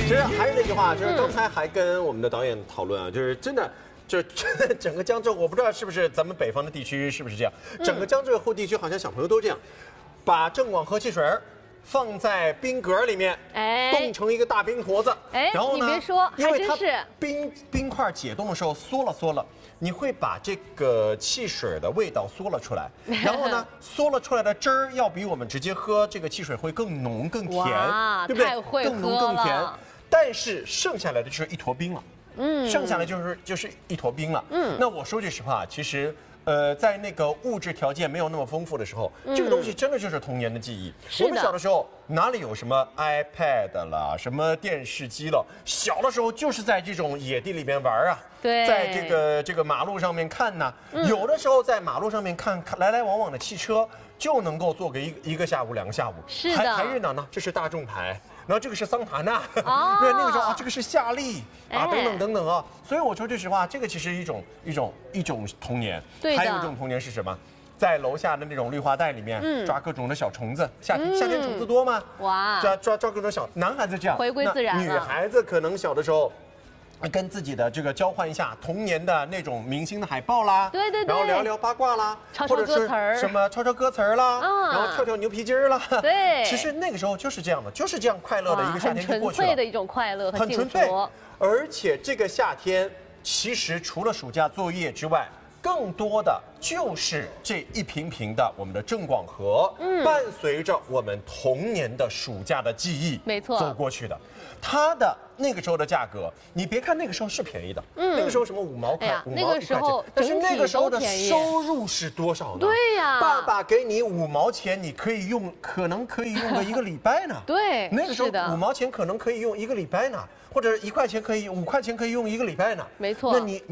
其实还是那句话，就是刚才还跟我们的导演讨论啊，就是真的。就整个江浙，我不知道是不是咱们北方的地区是不是这样，整个江浙沪地区好像小朋友都这样，把正广和汽水放在冰格里面，冻成一个大冰坨子，然后呢， 你别说， 因为它还真是冰块解冻的时候缩了，你会把这个汽水的味道缩了出来，然后呢，缩了出来的汁儿要比我们直接喝这个汽水会更浓更甜，对不对？更浓更甜，但是剩下来的就是一坨冰了。剩下来就是一坨冰了。那我说句实话，其实，在那个物质条件没有那么丰富的时候，这个东西真的就是童年的记忆。我们小的时候哪里有什么 iPad 了，什么电视机了？小的时候就是在这种野地里边玩啊，在这个马路上面看呐，有的时候在马路上面看来来往往的汽车，就能够坐个一个下午2个下午。 是的， 还热闹呢，这是大众牌。然后这个是桑塔纳，对，那个时候啊，这个是夏利啊，等等啊，所以我说句实话，这个其实一种童年，还有一种童年是什么？在楼下的那种绿化带里面抓各种的小虫子，夏天虫子多吗？ 哇， 抓各种小男孩子这样， 回归自然了。 女孩子可能小的时候。跟自己的这个交换一下童年的那种明星的海报啦， 对， 然后聊聊八卦啦， 或者是什么抄歌词啦，然后跳牛皮筋啦， 对， 其实那个时候就是这样的，就是这样快乐的一个夏天就过去了， 很纯粹的一种快乐和幸福， 很纯粹。而且这个夏天，其实除了暑假作业之外，更多的就是这一瓶瓶的我们的正广和，伴随着我们童年的暑假的记忆， 没错， 走过去的。它的那个时候的价格，你别看那个时候是便宜的，那个时候什么5毛块、5毛1块钱，但是那个时候的收入是多少呢？ 对呀， 爸爸给你5毛钱，你可以用，可能可以用个1个礼拜呢。 对， 那个时候5毛钱可能可以用1个礼拜呢，或者1块钱可以，5块钱可以用1个礼拜呢。 没错， 那你